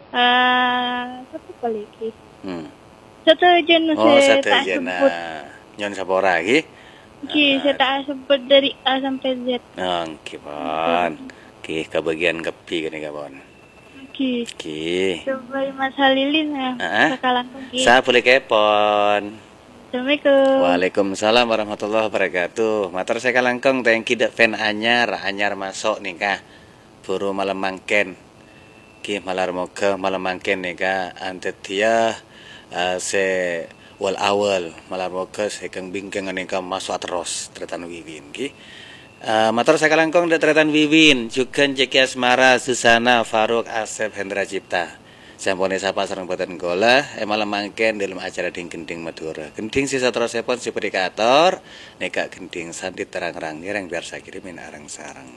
Satu kali ki. Hmm. Satu jen Oh, saya satu tak aja sebut. nyon sapora lagi. Ki, saya tak sebut dari A sampai Z. Oke, Bon. Ki kebagian kepi gini Bon. Ki, Ki. coba Mas Halilin ya. Heeh. Sakalantung ki. Sa boleh kepon. Assalamualaikum. Waalaikumsalam warahmatullahi wabarakatuh. Matur saya kalangkong thank you fan anyar masuk nih kah. Buru malam mangken. Ki malar moga malam mangken nih kah. Ante dia se wal awal malar moga se kang bingkeng nih kah masuk terus tretan wiwin ki. Matur saya kalangkong tretan wiwin juga Jeki Asmara Susana Faruk Asep Hendra Cipta. Sampune sapa sareng boten gola malam mangken dalam acara ding gending Madura. Gending sisa terus sepon si predikator neka gending sandit terang-terang nireng biar saya kirimin arang sarang.